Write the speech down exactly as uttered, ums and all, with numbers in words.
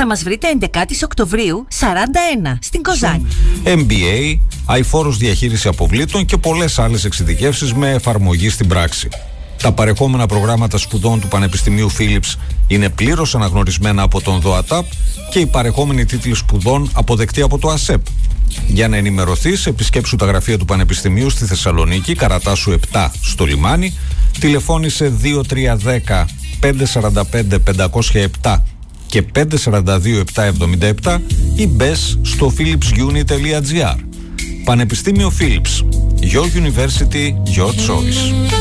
Θα μας βρείτε έντεκα Οκτωβρίου σαράντα ένα στην Κοζάνη. εμ μπι έι, αειφόρος διαχείριση αποβλήτων και πολλές άλλες εξειδικεύσεις με εφαρμογή στην πράξη. Τα παρεχόμενα προγράμματα σπουδών του Πανεπιστημίου Φίλιπς είναι πλήρως αναγνωρισμένα από τον ΔΟΑΤΑΠ και οι παρεχόμενοι τίτλοι σπουδών αποδεκτοί από το ΑΣΕΠ. Για να ενημερωθείς, επισκέψου τα γραφεία του Πανεπιστημίου στη Θεσσαλονίκη, Καρατάσου επτά στο Λιμάνι, τηλεφώνησε δύο τρία ένα μηδέν πέντε τέσσερα πέντε πέντε μηδέν επτά και πέντε τέσσερα δύο επτά επτά επτά ή μπες στο philipsuni τελεία gr. Πανεπιστήμιο Φίλιπς. Your University, your choice.